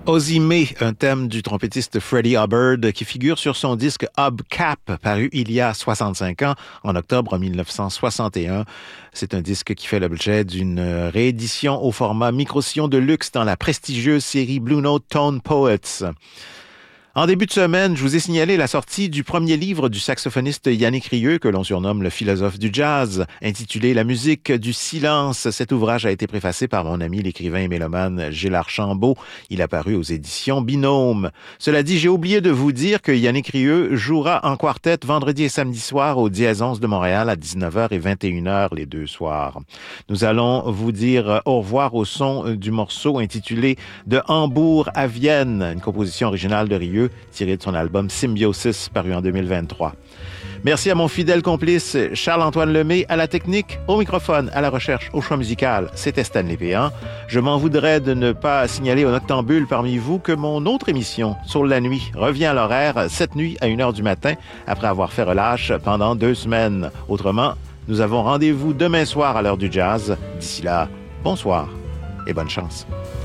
Ozzy May, un thème du trompettiste Freddie Hubbard qui figure sur son disque Hubcap, paru il y a 65 ans, en octobre 1961. C'est un disque qui fait l'objet d'une réédition au format micro-sillon de luxe dans la prestigieuse série Blue Note Tone Poets. En début de semaine, je vous ai signalé la sortie du premier livre du saxophoniste Yannick Rieu, que l'on surnomme le philosophe du jazz, intitulé La musique du silence. Cet ouvrage a été préfacé par mon ami l'écrivain et mélomane Gilles Archambault. Il a paru aux éditions Binôme. Cela dit, j'ai oublié de vous dire que Yannick Rieu jouera en quartet vendredi et samedi soir au Dièse 11 de Montréal à 19h et 21h les deux soirs. Nous allons vous dire au revoir au son du morceau intitulé De Hambourg à Vienne, une composition originale de Rieu, tiré de son album Symbiosis, paru en 2023. Merci à mon fidèle complice Charles-Antoine Lemay à la technique, au microphone, à la recherche, au choix musical. C'était Stanley Péan. Je m'en voudrais de ne pas signaler aux noctambules parmi vous que mon autre émission, Sur la nuit, revient à l'horaire cette nuit à 1h du matin, après avoir fait relâche pendant 2 semaines. Autrement, nous avons rendez-vous demain soir à l'heure du jazz. D'ici là, bonsoir et bonne chance.